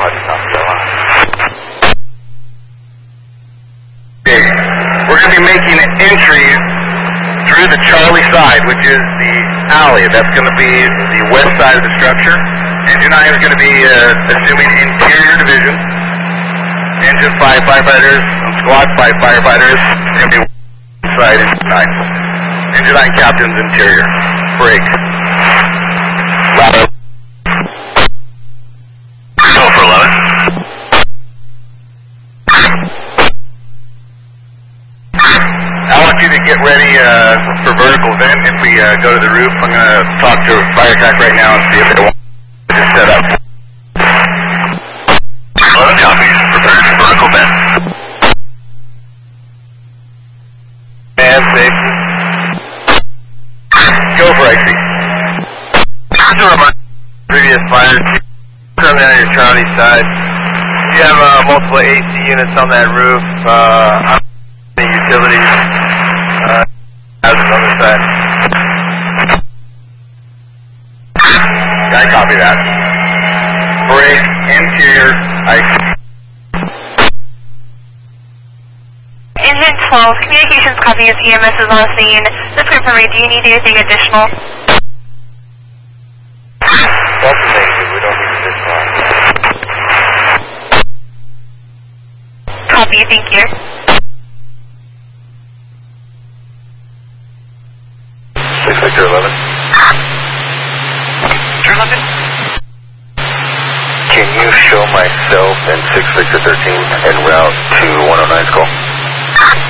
Roger, South Carolina. Okay, we're going to be making an entry through the Charlie side, which is the alley. That's going to be the west side of the structure. Engine 9 is going to be assuming interior division. Engine 5 firefighters, squad 5 firefighters. It's going to be west side engine 9. Engine 9 captain's interior. Break. Ladder. Go for 11. I want you to get ready for vertical vent. If we go to the roof, I'm going to talk to Firetrack right now and see if they want to just set up. 11 copies. Prepare for vertical vent. And safety. Go for IC. Previous fires. Coming on your Charlie side. You have multiple AC units on that roof. The utilities. Houses on the side. I copy that. Break, interior, IC. Engine 12, communications copy as EMS is on scene. Just confirm, do you need anything additional? That's amazing. We don't need additional. Copy, thank you. 6 Victor 11. Victor 11? Can you show myself and 6 Victor 13 en route to 109's call?